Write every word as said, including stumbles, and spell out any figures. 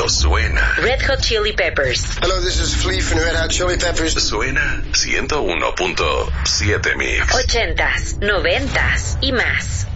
cuando suena. Red Hot Chili Peppers. Hello, this is Flea from Red Hot Chili Peppers. Suena ciento uno punto siete Mix. Ochentas, noventas y más.